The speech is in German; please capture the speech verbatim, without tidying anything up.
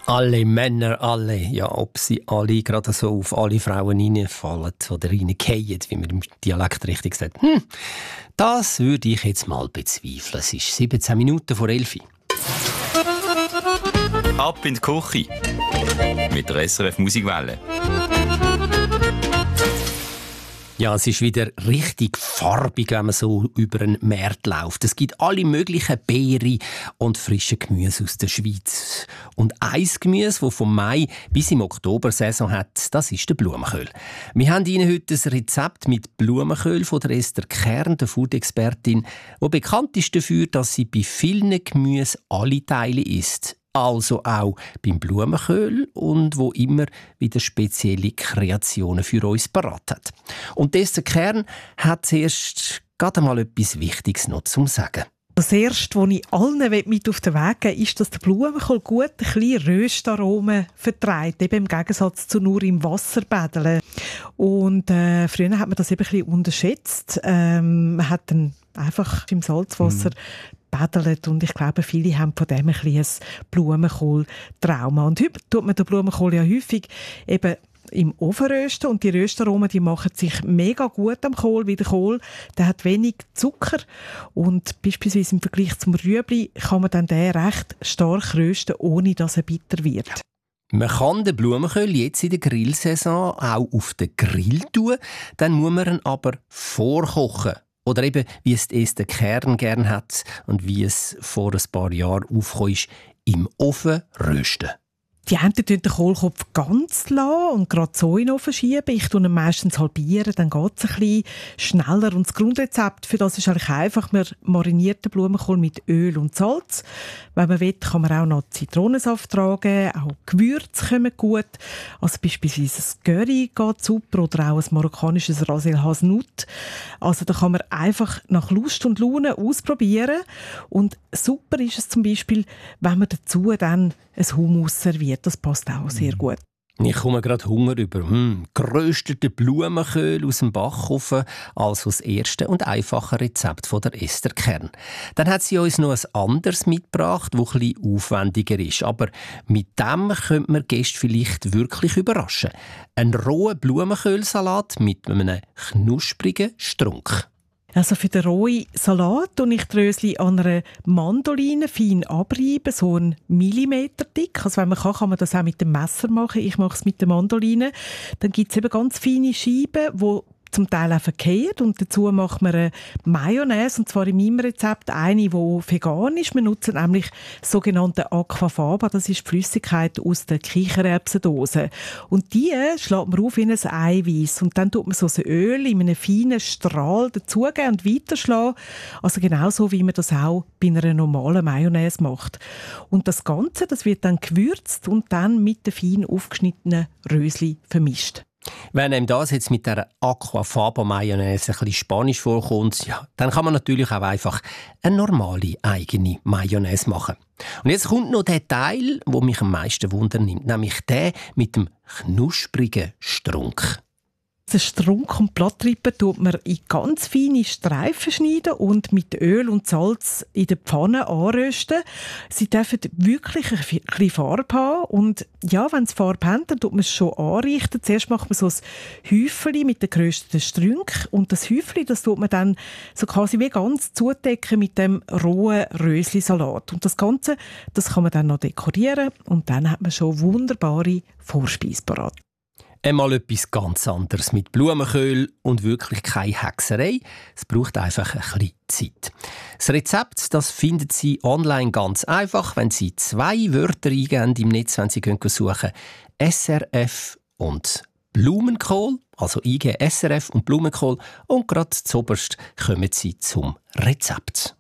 Alle Männer, alle, ja, ob sie alle gerade so auf alle Frauen reinfallen oder reingehen, wie man im Dialekt richtig sagt. Hm, das würde ich jetzt mal bezweifeln. Es ist siebzehn Minuten vor elf. Ab in die Küche mit der S R F Musikwelle. Ja, es ist wieder richtig farbig, wenn man so über einen Markt läuft. Es gibt alle möglichen Beeren und frische Gemüse aus der Schweiz. Und ein Gemüse, das vom Mai bis im Oktober Saison hat, das ist der Blumenkohl. Wir haben Ihnen heute ein Rezept mit Blumenkohl von der Esther Kern, der Food-Expertin, die bekannt ist dafür, dass sie bei vielen Gemüse alle Teile isst. Also auch beim Blumenkohl und wo immer wieder spezielle Kreationen für uns parat hat. Und dieser Kern hat zuerst gerade mal etwas Wichtiges noch zu sagen. Das Erste, was ich allen mit auf den Weg geben will, ist, dass der Blumenkohl gut ein bisschen Röstaromen verträgt, eben im Gegensatz zu nur im Wasser bädeln. Und äh, früher hat man das eben ein bisschen unterschätzt. Ähm, man hat dann einfach im Salzwasser mm. bädelt und ich glaube, viele haben von dem ein bisschen ein Blumenkohl-Trauma. Und heute tut man den Blumenkohl ja häufig eben im Ofen rösten und die Röstaromen, die machen sich mega gut am Kohl, wie der Kohl. Der hat wenig Zucker und beispielsweise im Vergleich zum Rüebli kann man dann den recht stark rösten, ohne dass er bitter wird. Man kann den Blumenkohl jetzt in der Grillsaison auch auf den Grill tun, dann muss man ihn aber vorkochen. Oder eben, wie es Esther Kern gern hat und wie es vor ein paar Jahren aufgekommen ist, im Ofen rösten. Die einen tun den Kohlkopf ganz lassen und gerade so in den Ofen schieben. Ich tue ihn meistens halbieren, dann geht es ein bisschen schneller. Und das Grundrezept für das ist eigentlich einfach, man mariniert den Blumenkohl mit Öl und Salz. Wenn man will, kann man auch noch Zitronensaft tragen, auch Gewürze kommen gut. Also beispielsweise ein Curry geht super oder auch ein marokkanisches Ras el Hanout. Also da kann man einfach nach Lust und Laune ausprobieren. Und super ist es zum Beispiel, wenn man dazu dann ein Hummus serviert. Das passt auch sehr gut. Ich komme gerade Hunger über. Hm, geröstete Blumenkohl aus dem Backofen, also das erste und einfache Rezept von der Esther Kern. Dann hat sie uns noch ein anderes mitgebracht, das ein bisschen aufwendiger ist. Aber mit dem könnte man Gäste vielleicht wirklich überraschen. Ein roher Blumenkohlsalat mit einem knusprigen Strunk. Also für den rohen Salat tue ich die Rösli an einer Mandoline fein abreiben, so einen Millimeter dick. Also wenn man kann, kann man das auch mit dem Messer machen. Ich mache es mit der Mandoline. Dann gibt es eben ganz feine Scheiben, die zum Teil auch verkehrt. Und dazu macht man eine Mayonnaise, und zwar in meinem Rezept eine, die vegan ist. Wir nutzen nämlich sogenannte Aquafaba, das ist die Flüssigkeit aus der Kichererbsendose. Und die schlägt man auf in ein Eiweiß. Und dann tut man so ein Öl in einem feinen Strahl dazugeben und weiterschlagen. Also genauso, wie man das auch bei einer normalen Mayonnaise macht. Und das Ganze, das wird dann gewürzt und dann mit den fein aufgeschnittenen Rösli vermischt. Wenn einem das jetzt mit der Aquafaba Mayonnaise ein bisschen spanisch vorkommt, ja, dann kann man natürlich auch einfach eine normale eigene Mayonnaise machen. Und jetzt kommt noch der Teil, der mich am meisten wundernimmt, nämlich der mit dem knusprigen Strunk. Den Strunk und Blattrippen tut man in ganz feine Streifen schneiden und mit Öl und Salz in der Pfanne anrösten. Sie dürfen wirklich ein bisschen Farbe haben. Und ja, wenn sie Farbe haben, dann tut man es schon anrichten. Zuerst macht man so ein Häufchen mit den gerösteten Strünken. Und das Häufchen, das tut man dann so quasi wie ganz zudecken mit dem rohen Rösli-Salat. Und das Ganze, das kann man dann noch dekorieren. Und dann hat man schon wunderbare Vorspeise parat. Einmal etwas ganz anderes mit Blumenkohl und wirklich keine Hexerei. Es braucht einfach ein bisschen Zeit. Das Rezept, das finden Sie online ganz einfach, wenn Sie zwei Wörter eingeben im Netz, wenn Sie suchen. S R F und Blumenkohl, also eingeben S R F und Blumenkohl, und gerade zuoberst kommen Sie zum Rezept.